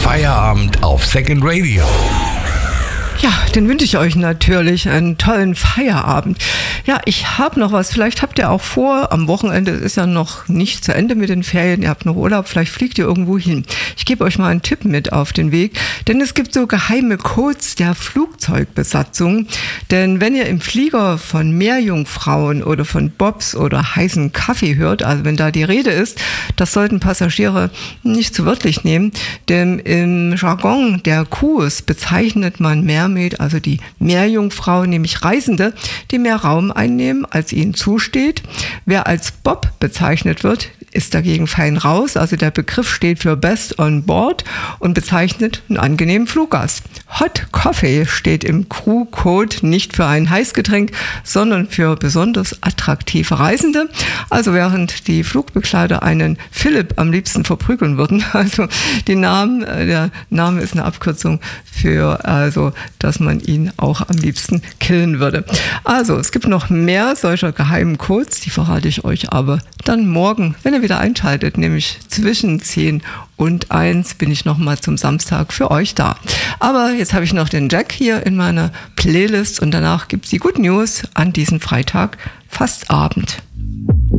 Feierabend auf Second Radio. Ja, den wünsche ich euch natürlich einen tollen Feierabend. Ja, ich habe noch was, vielleicht habt ihr auch vor, am Wochenende ist ja noch nicht zu Ende mit den Ferien, ihr habt noch Urlaub, vielleicht fliegt ihr irgendwo hin. Ich gebe euch mal einen Tipp mit auf den Weg, denn es gibt so geheime Codes der Flugzeugbesatzung, denn wenn ihr im Flieger von Meerjungfrauen oder von Bobs oder heißen Kaffee hört, also wenn da die Rede ist, das sollten Passagiere nicht zu wörtlich nehmen, denn im Jargon der Crews bezeichnet man Mermaid, also die Meerjungfrau, nämlich Reisende, die mehr Raum einnehmen, als ihnen zusteht. Wer als Bob bezeichnet wird, ist dagegen fein raus. Also der Begriff steht für Best on Board und bezeichnet einen angenehmen Fluggast. Hot Coffee steht im Crew-Code nicht für ein Heißgetränk, sondern für besonders attraktive Reisende. Also während die Flugbegleiter einen Philipp am liebsten verprügeln würden. Also der Name ist eine Abkürzung für, also, dass man ihn auch am liebsten killen würde. Also es gibt noch mehr solcher geheimen Codes, die verrate ich euch aber dann morgen, wenn ihr wieder einschaltet, nämlich zwischen 10 und 1 bin ich nochmal zum Samstag für euch da. Aber jetzt habe ich noch den Jack hier in meiner Playlist und danach gibt es die Good News an diesem Freitag, fast Abend.